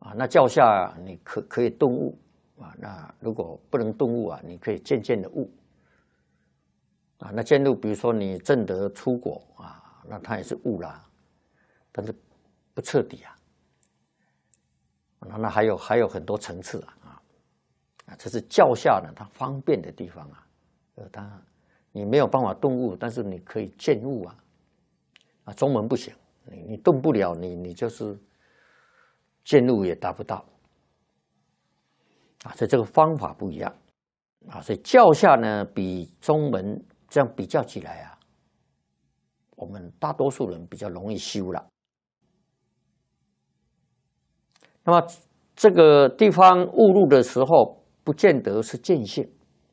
那教下你可以顿悟那如果不能顿悟你可以渐渐的悟那渐悟，比如说你证得出果那它也是悟啦，但是不彻底那还有很多层次这是教下呢它方便的地方你没有办法顿悟，但是你可以渐悟中门不行，你顿不了，你就是渐悟也达不到所以这个方法不一样所以教下呢比中门这样比较起来我们大多数人比较容易修了。那么这个地方悟入的时候，不见得是见性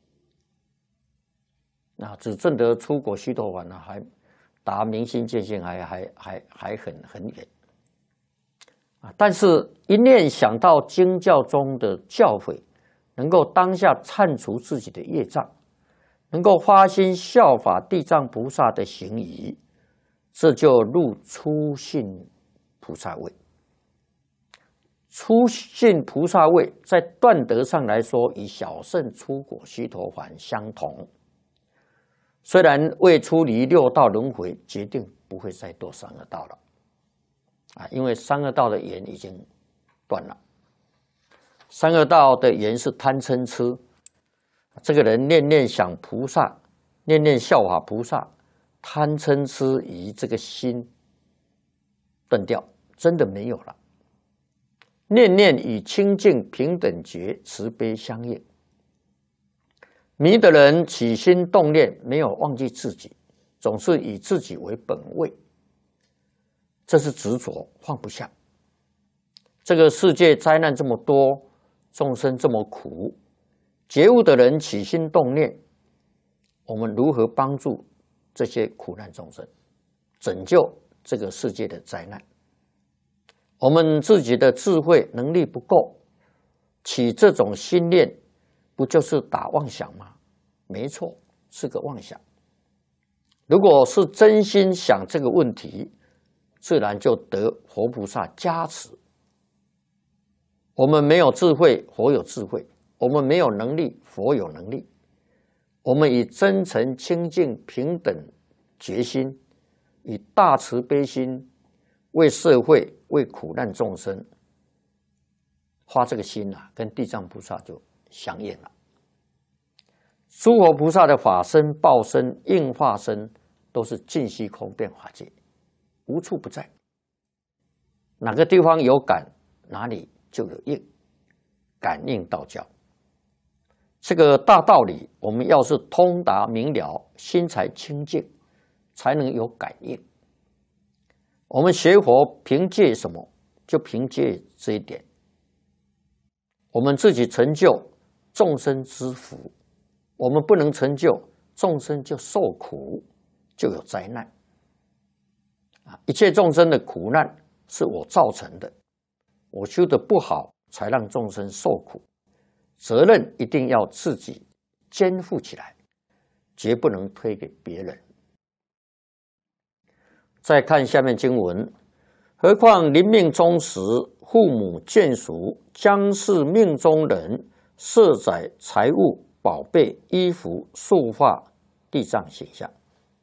只证得出果须陀洹还达明心见性还很远但是一念想到经教中的教诲，能够当下忏除自己的业障，能够发心效法地藏菩萨的行仪，这就入初信菩萨位。初信菩萨位在断德上来说，与小乘出果须陀洹相同。虽然未出离六道轮回，决定不会再堕三恶道了因为三恶道的缘已经断了。三恶道的缘是贪嗔痴，这个人念念想菩萨，念念效法菩萨，贪嗔痴与这个心断掉，真的没有了。念念与清净平等觉慈悲相应。迷的人起心动念，没有忘记自己，总是以自己为本位，这是执着，放不下。这个世界灾难这么多，众生这么苦，觉悟的人起心动念，我们如何帮助这些苦难众生，拯救这个世界的灾难？我们自己的智慧能力不够，起这种心念，不就是打妄想吗？没错，是个妄想。如果是真心想这个问题，自然就得佛菩萨加持。我们没有智慧，佛有智慧；我们没有能力，佛有能力。我们以真诚、清净、平等决心，以大慈悲心，为社会、为苦难众生发这个心跟地藏菩萨就相应了。诸佛菩萨的法身、报身、应化身，都是尽虚空变法界，无处不在。哪个地方有感，哪里就有应，感应道交。这个大道理，我们要是通达明了，心才清净，才能有感应。我们学佛凭借什么？就凭借这一点。我们自己成就，众生之福；我们不能成就，众生就受苦，就有灾难。一切众生的苦难是我造成的，我修得不好，才让众生受苦。责任一定要自己肩负起来，绝不能推给别人。再看下面经文，何况临命终时，父母眷属将是命中人，设载财物、宝贝、衣服、束发、地藏形象。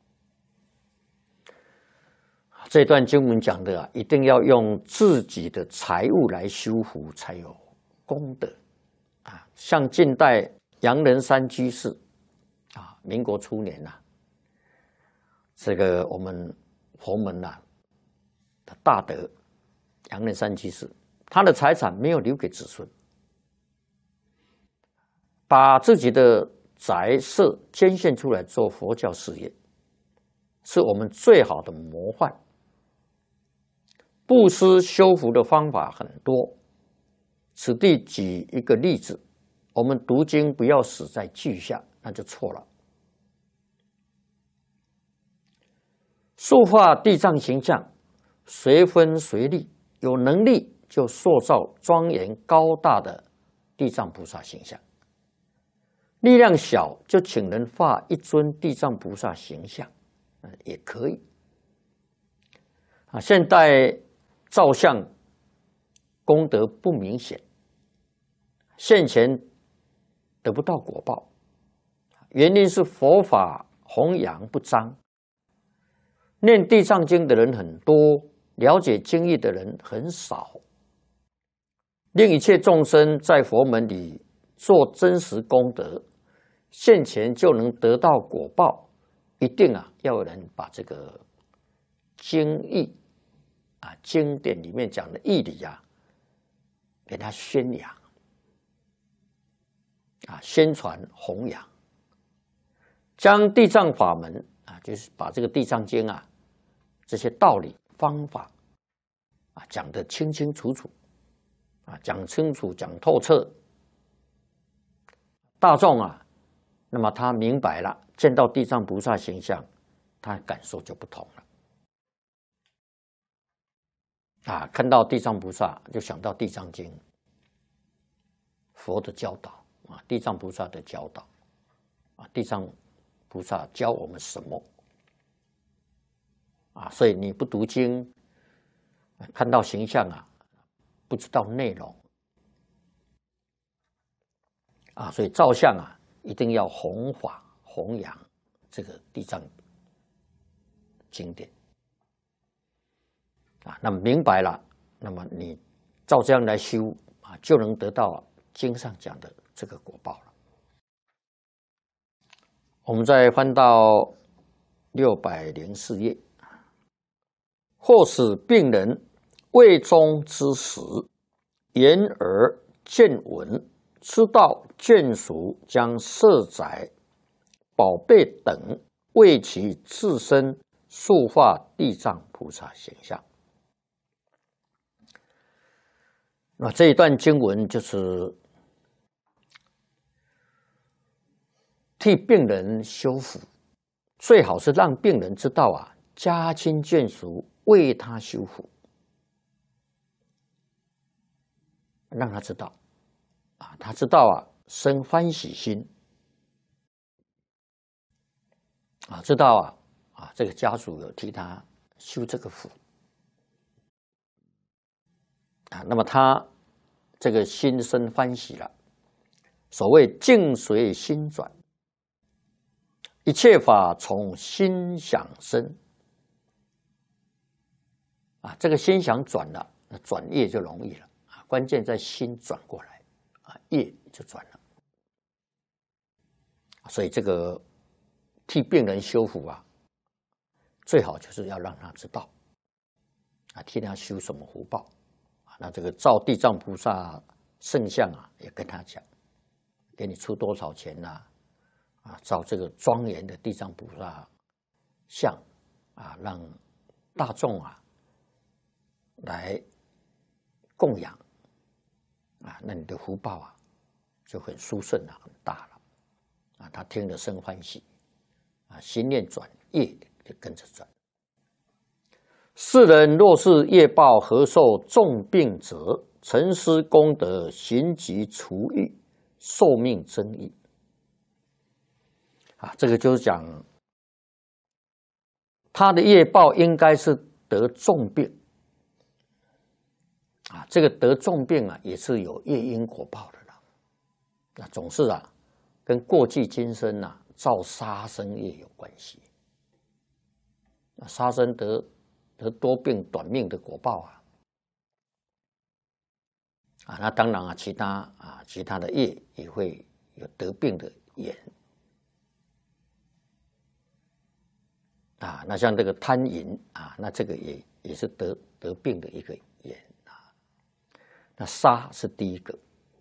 这段经文讲的一定要用自己的财物来修福，才有功德像近代杨仁山居士民国初年这个我们佛门的大德杨仁山居士，他的财产没有留给子孙，把自己的宅舍捐献出来做佛教事业，是我们最好的模范。布施修福的方法很多，此地举一个例子。我们读经不要死在句下，那就错了。塑化地藏形象，随分随力，有能力就塑造庄严高大的地藏菩萨形象，力量小就请人画一尊地藏菩萨形象也可以现代照相功德不明显，现前得不到果报，原因是佛法弘扬不彰，念地藏经的人很多，了解经义的人很少，令一切众生在佛门里做真实功德，现前就能得到果报，一定要有人把这个经义经典里面讲的义理给他宣扬宣传弘扬，将地藏法门就是把这个地藏经这些道理方法讲得清清楚楚讲清楚讲透彻，大众那么他明白了，见到地藏菩萨形象，他感受就不同了看到地藏菩萨就想到地藏经，佛的教导地藏菩萨的教导地藏菩萨教我们什么所以你不读经，看到形象不知道内容所以照相一定要弘法弘扬这个地藏经典那么明白了，那么你照这样来修就能得到经上讲的这个果报了。我们再翻到604页，或使病人胃中之时，言而见闻，知道眷属将舍宅、宝贝等为其自身塑化地藏菩萨形象。那这一段经文就是替病人修福，最好是让病人知道家亲眷属为他修福，让他知道他知道生欢喜心知道这个家属有替他修这个福那么他这个心生欢喜了。所谓境随心转，一切法从心想生这个心想转了，那转业就容易了关键在心转过来业就转了。所以这个替病人修福最好就是要让他知道替他修什么福报那这个照地藏菩萨圣像也跟他讲，给你出多少钱照这个庄严的地藏菩萨像让大众来供养那你的福报就很殊胜很大了他听了生欢喜心念转，业就跟着转。世人若是业报何受重病者，沉思功德，行疾除欲，寿命增益这个就是讲他的业报应该是得重病这个得重病也是有业因果报的了。那总是跟过去今生造杀生业有关系。杀生得多病短命的果报那当然其他的业也会有得病的缘那像这个贪淫那这个也是得病的一个缘那杀是第一个。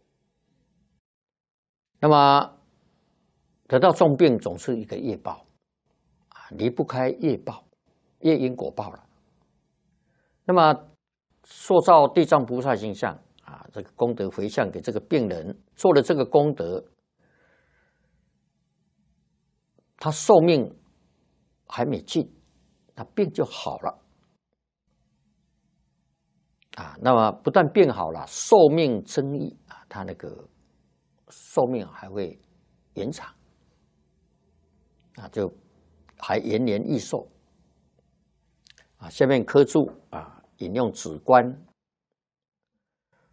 那么得到重病总是一个业报离不开业报，业因果报了。那么塑造地藏菩萨形象这个功德回向给这个病人，做了这个功德，他寿命还没尽，他病就好了那么不但病好了，寿命增益他那个寿命还会延长就还延年益寿下面科注引用止观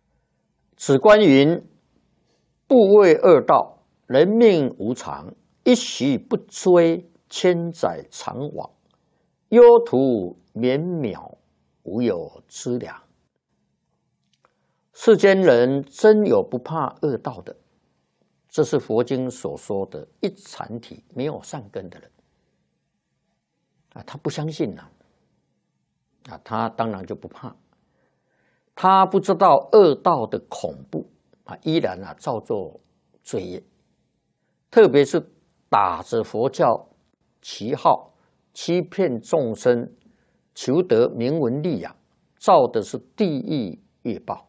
此观云：不为恶道，人命无常，一夕不追，千载常往。忧途绵渺，无有知量。世间人真有不怕恶道的，这是佛经所说的一禅体没有善根的人他不相信他当然就不怕，他不知道恶道的恐怖依然照做罪业，特别是打着佛教旗号欺骗众生，求得名闻利养，造的是地狱业报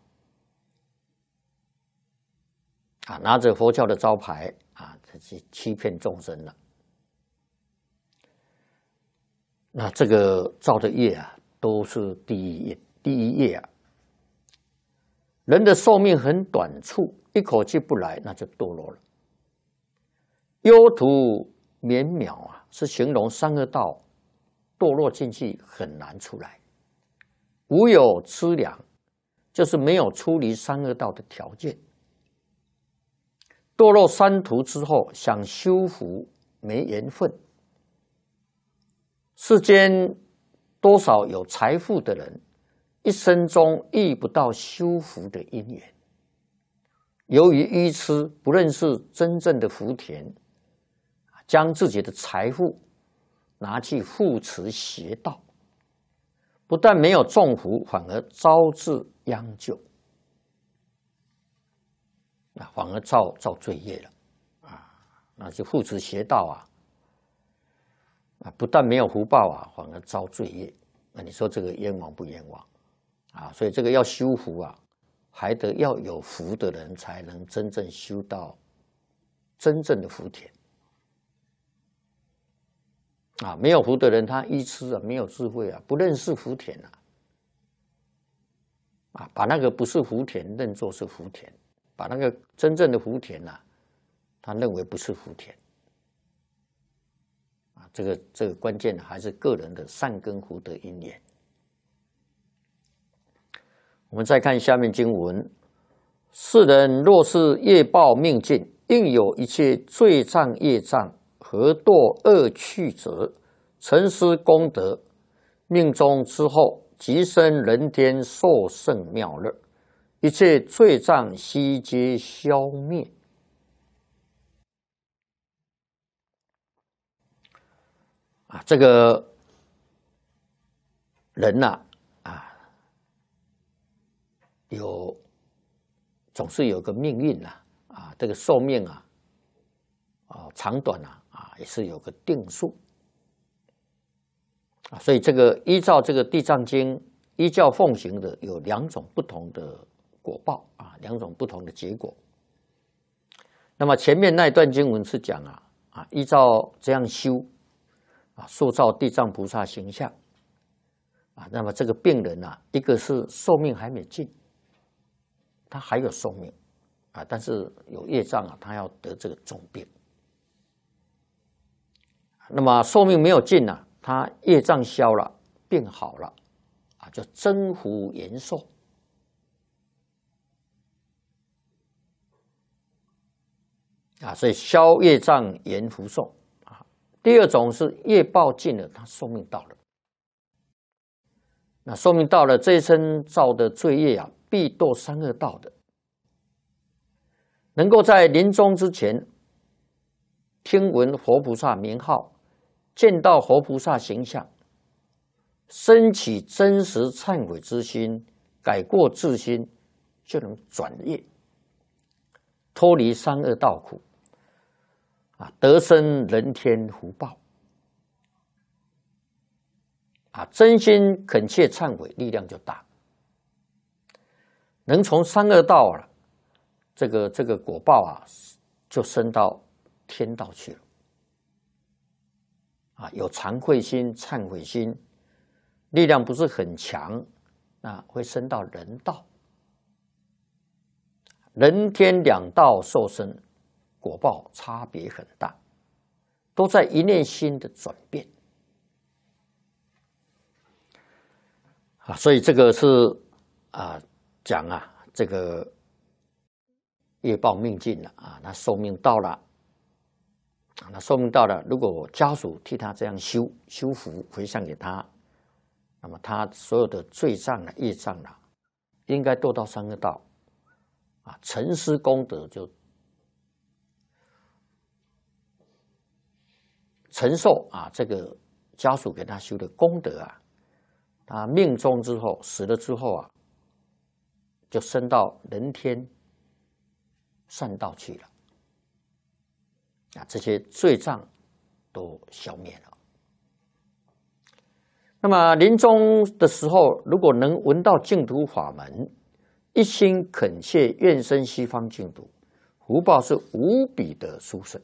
拿着佛教的招牌去欺骗众生了。那这个造的业都是地狱业人的寿命很短促，一口气不来，那就堕落了。忧途绵渺是形容三恶道堕落进去很难出来。无有资粮，就是没有出离三恶道的条件。堕落三途之后，想修福没缘分。世间多少有财富的人，一生中遇不到修福的因缘，由于愚痴，不认识真正的福田，将自己的财富拿去护持邪道，不但没有种福，反而招致殃咎，反而造罪业了那就护持邪道不但没有福报反而遭罪业。那你说这个冤枉不冤枉所以这个要修福还得要有福的人才能真正修到真正的福田没有福的人，他愚痴没有智慧不认识福田把那个不是福田认作是福田，把那个真正的福田他认为不是福田这个关键还是个人的善根福德因缘。我们再看下面经文：世人若是业报命尽，应有一切罪障业障，何堕恶趣者？沉思功德，命终之后，即生人天，受胜妙乐，一切罪障悉皆消灭。这个人总是有个命运这个寿命长短也是有个定数所以这个依照这个地藏经依教奉行的有两种不同的果报两种不同的结果。那么前面那一段经文是讲依照这样修塑造地藏菩萨形象那么这个病人一个是寿命还没尽，他还有寿命但是有业障他要得这个重病。那么寿命没有尽他业障消了，病好了就增福延寿。所以消业障延福寿第二种是业报尽了，他寿命到了。那寿命到了，这一生造的罪业必堕三恶道的。能够在临终之前听闻佛菩萨名号，见到佛菩萨形象，升起真实忏悔之心，改过自新，就能转业，脱离三恶道苦得生人天福报真心恳切忏悔，力量就大，能从三恶道这个果报就升到天道去了有惭愧心、忏悔心，力量不是很强，会升到人道，人天两道受生，果报差别很大，都在一念心的转变所以这个是讲这个业报命尽了啊，那寿命到了，那寿命到了，如果家属替他这样修福回向给他，那么他所有的罪障啊、业障啊，应该堕到三恶道啊，承施功德就承受啊这个家属给他修的功德啊，他命终之后死了之后啊，就升到人天善道去了啊，这些罪障都消灭了。那么临终的时候，如果能闻到净土法门，一心恳切愿生西方净土，福报是无比的殊胜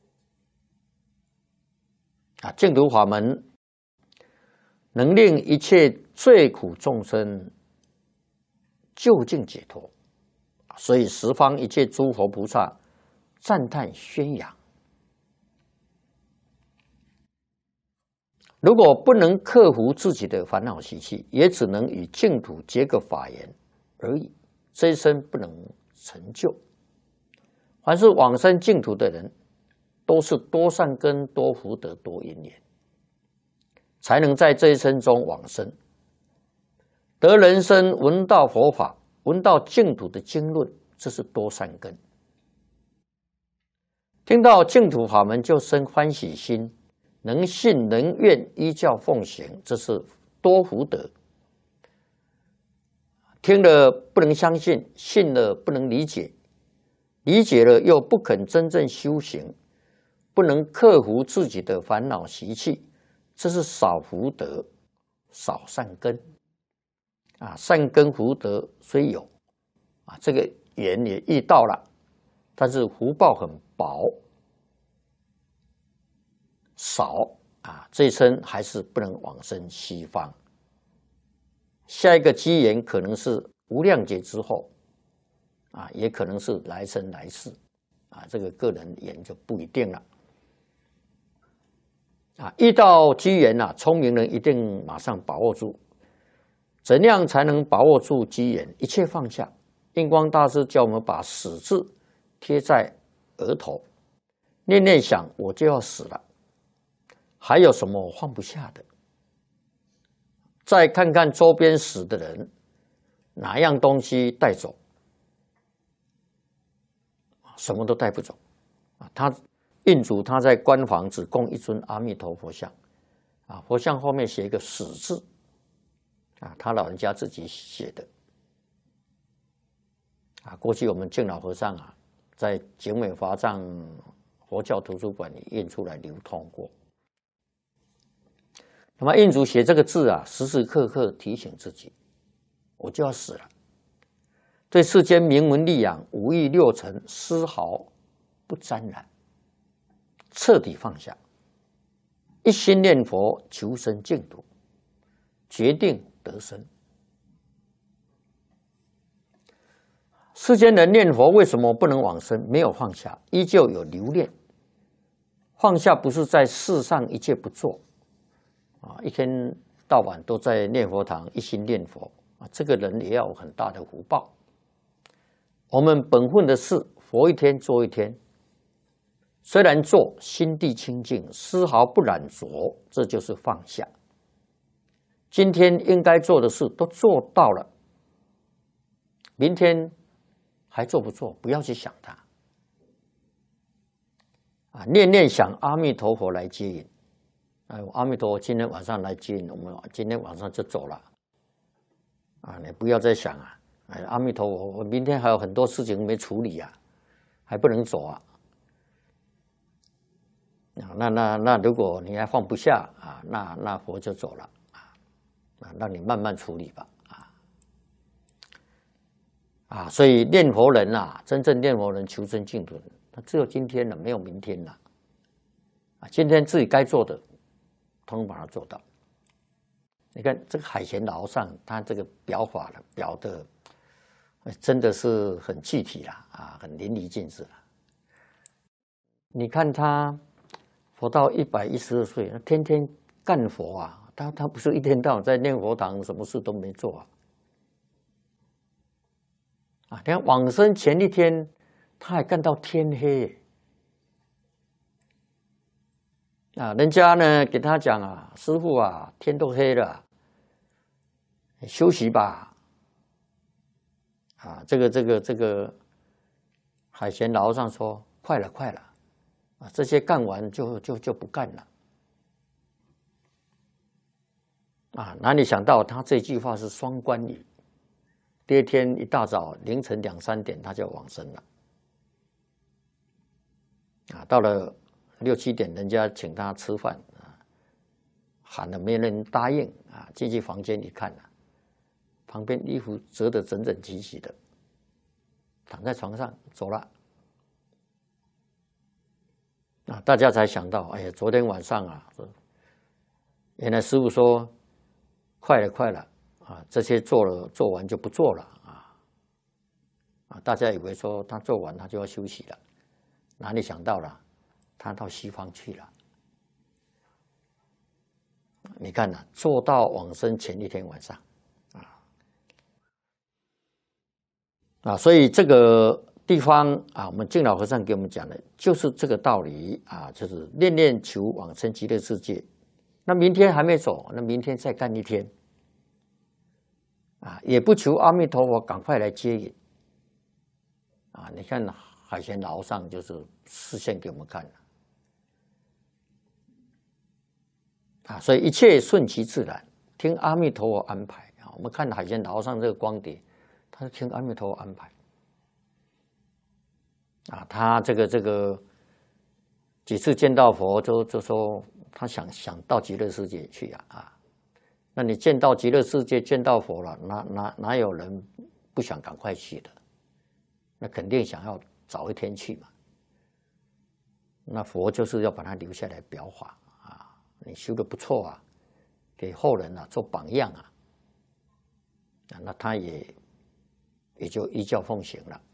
啊！净土法门能令一切罪苦众生究竟解脱，所以十方一切诸佛菩萨赞叹宣扬。如果不能克服自己的烦恼习气，也只能与净土结个法缘而已，这一生不能成就。凡是往生净土的人，都是多善根、多福德、多因缘，才能在这一生中往生，得人生闻到佛法，闻到净土的经论，这是多善根。听到净土法门就生欢喜心，能信能愿依教奉行，这是多福德。听了不能相信，信了不能理解，理解了又不肯真正修行，不能克服自己的烦恼习气，这是少福德、少善根啊。善根福德虽有啊，这个缘也遇到了，但是福报很薄。少啊，这一生还是不能往生西方。下一个机缘可能是无量劫之后啊，也可能是来生来世啊，这个个人缘就不一定了啊。遇到机缘啊，聪明人一定马上把握住。怎样才能把握住机缘？一切放下。印光大师叫我们把死字贴在额头，念念想我就要死了。还有什么我放不下的？再看看周边死的人，哪样东西带走？什么都带不走啊！印主他在官房只供一尊阿弥陀佛像啊，佛像后面写一个死字啊，他老人家自己写的啊。过去我们净老和尚啊，在景美华藏佛教图书馆里印出来流通过。那么印主写这个字啊，时时刻刻提醒自己，我就要死了。对世间名闻利养、五欲六尘丝毫不沾染，彻底放下，一心念佛求生净土，决定得生。世间人念佛为什么不能往生？没有放下，依旧有留恋。放下不是在世上一切不做啊，一天到晚都在念佛堂一心念佛啊，这个人也要有很大的福报。我们本分的事，佛一天做一天，虽然做，心地清净，丝毫不染浊，这就是放下。今天应该做的事都做到了，明天还做不做？不要去想它啊！念念想阿弥陀佛来接引。哎，阿弥陀佛今天晚上来接引我们，今天晚上就走了啊！你不要再想啊！哎，阿弥陀佛，我明天还有很多事情没处理啊，还不能走啊！那如果你还放不下啊，那佛就走了啊！让你慢慢处理吧啊！所以念佛人啊，真正念佛人求生净土人，他只有今天了，没有明天了啊！今天自己该做的，通通把它做到。你看这个海贤老和尚，他这个表法了，表的真的是很具体啦啊，很淋漓尽致啦。你看他佛到112岁，天天干佛啊，他不是一天到晚在念佛堂，什么事都没做啊。你看往生前一天， 他还干到天黑。啊，人家呢给他讲啊，师父啊，天都黑了，休息吧。啊，这个海贤老和尚说，快了，快了，啊，这些干完就不干了。啊，哪里想到他这句话是双关语。第二天一大早凌晨2、3点他就往生了。啊，到了6、7点，人家请他吃饭啊，喊了没人答应啊，进去房间一看啊，旁边衣服折得整整齐齐的，躺在床上走了。啊，大家才想到，哎呀，昨天晚上啊，原来师父说快了，快了啊，这些做完就不做了啊，大家以为说他做完他就要休息了，哪里想到了，他到西方去了。你看呐，做到往生前一天晚上，所以这个地方啊，我们净老和尚给我们讲的就是这个道理啊，就是念念求往生极乐世界。那明天还没走，那明天再干一天，啊，也不求阿弥陀佛赶快来接引，啊，你看海贤老和尚就是示现给我们看了，啊，所以一切顺其自然，听阿弥陀佛安排啊。我们看海贤老和尚这个光碟，他是听阿弥陀佛安排，啊，他这个几次见到佛就说他想到极乐世界去啊。那你见到极乐世界，见到佛了，哪有人不想赶快去的？那肯定想要早一天去嘛。那佛就是要把他留下来表法啊，你修得不错啊，给后人啊做榜样啊，那他也就依教奉行了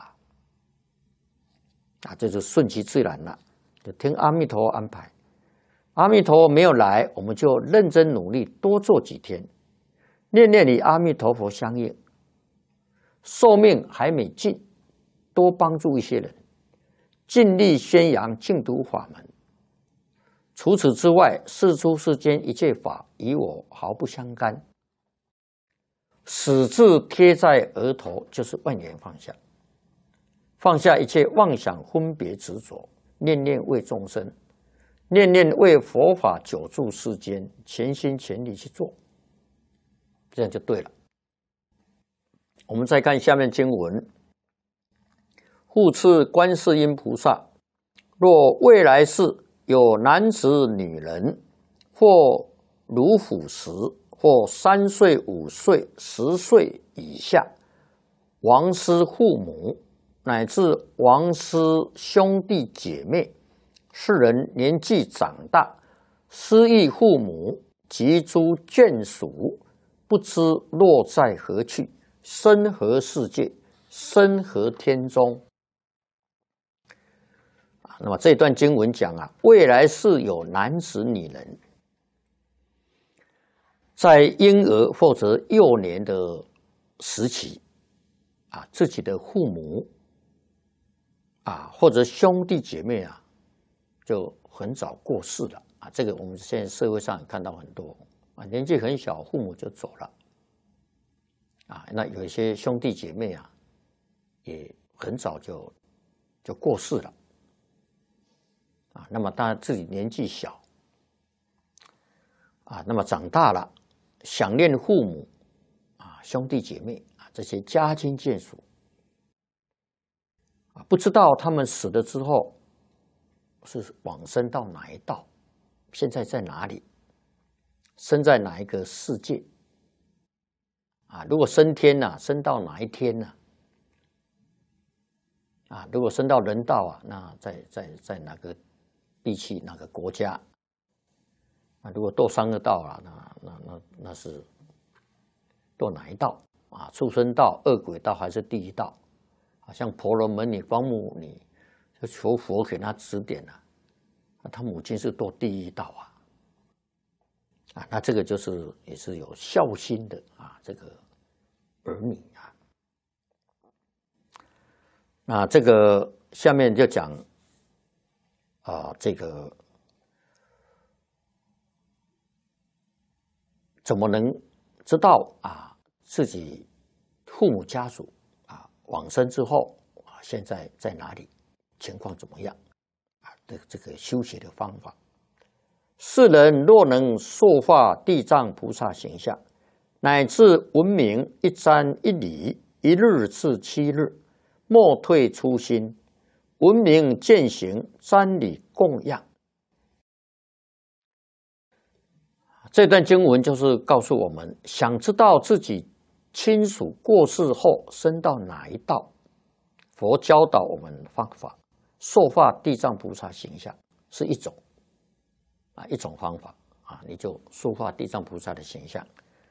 啊，这就顺其自然了，就听阿弥陀佛安排。阿弥陀佛没有来，我们就认真努力，多做几天，念念与阿弥陀佛相应。寿命还没尽，多帮助一些人，尽力宣扬净土法门。除此之外，世出世间一切法与我毫不相干，始至贴在额头，就是万缘放下，放下一切妄想分别执着，念念为众生。念念为佛法久住世间，全心全力去做，这样就对了。我们再看下面经文：复次观世音菩萨，若未来世有男子女人，或如虎时，或3岁、5岁、10岁以下，亡失父母，乃至亡失兄弟姐妹。世人年纪长大，失忆父母及诸眷属，不知落在何去，生何世界，生何天中。那么这段经文讲啊，未来世有男子女人，在婴儿或者幼年的时期啊，自己的父母啊，或者兄弟姐妹啊，就很早过世了啊，这个我们现在社会上看到很多啊，年纪很小，父母就走了啊。那有一些兄弟姐妹啊，也很早就过世了啊。那么当然自己年纪小啊，那么长大了，想念父母啊、兄弟姐妹啊这些家亲眷属啊，不知道他们死了之后是往生到哪一道，现在在哪里，生在哪一个世界啊？如果升天呢，升到哪一天呢？啊，如果升到人道啊，那在哪个地区哪个国家？啊，如果堕三恶道啊，那是堕哪一道啊？畜生道、恶鬼道还是地狱道？啊，像婆罗门女、光目女。就求佛给他指点啊，他母亲是堕地狱道啊，那这个就是也是有孝心的啊，这个儿女啊，那这个下面就讲这个怎么能知道自己父母家属往生之后现在在哪里，情况怎么样这个修学的方法。世人若能塑化地藏菩萨形象，乃至闻名一瞻一礼，一日至7日，莫退初心，闻名践行，瞻礼供养。这段经文就是告诉我们，想知道自己亲属过世后升到哪一道，佛教导我们方法，塑化地藏菩萨形象是一种方法你就塑化地藏菩萨的形象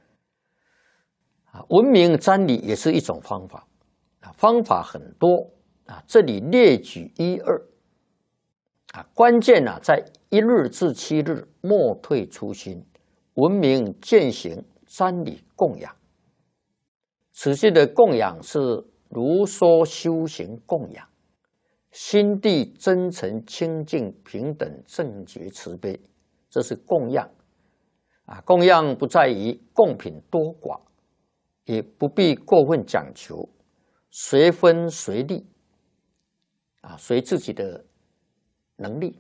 闻名瞻礼也是一种方法方法很多这里列举1、2关键在1日至7日，莫退初心，闻名践行，瞻礼供养。此句的供养是如说修行供养，心地真诚清净平等正觉慈悲，这是供养供养不在于供品多寡，也不必过分讲求，随分随力随自己的能力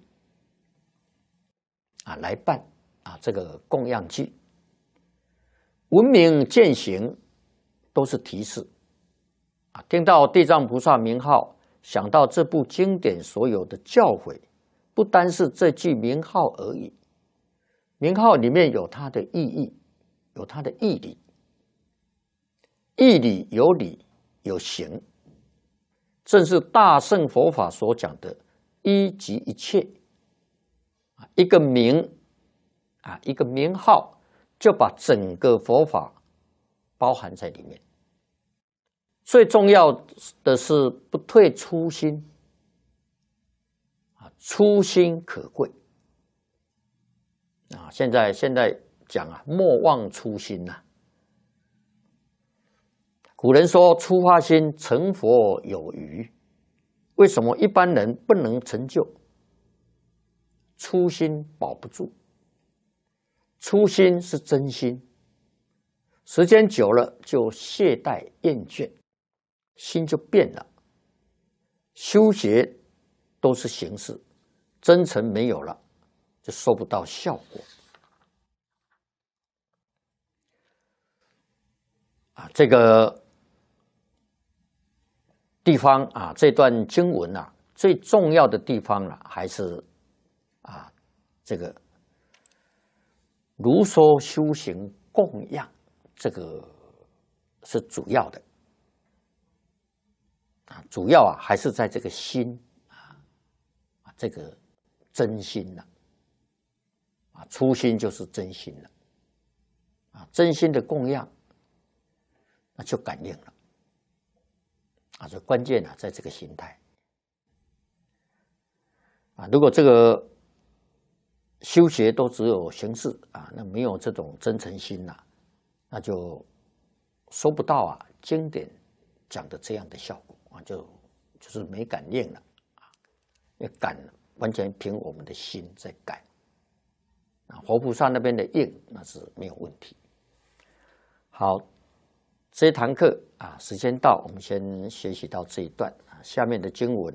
来办这个供养祭。闻名践行都是提示听到地藏菩萨名号，想到这部经典所有的教诲，不单是这句名号而已，名号里面有它的意义，有它的义理，义理有理有行，正是大乘佛法所讲的一即一切一个名一个名号就把整个佛法包含在里面。最重要的是不退初心初心可贵现在讲莫忘初心古人说初发心成佛有余，为什么一般人不能成就？初心保不住，初心是真心，时间久了就懈怠厌倦，心就变了。修学都是形式，真诚没有了，就收不到效果。这个地方这段经文最重要的地方还是这个如说修行供养，这个是主要的主要还是在这个心这个真心初心就是真心了真心的供养，那就感应了这关键在这个心态如果这个修学都只有形式那没有这种真诚心那就收不到经典讲的这样的效果就是没感应了因为感完全凭我们的心在感活菩萨那边的应那是没有问题。好，这一堂课时间到，我们先学习到这一段下面的经文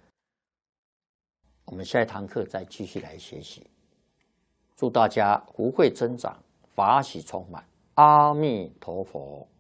我们下一堂课再继续来学习。祝大家福慧增长，法喜充满，阿弥陀佛。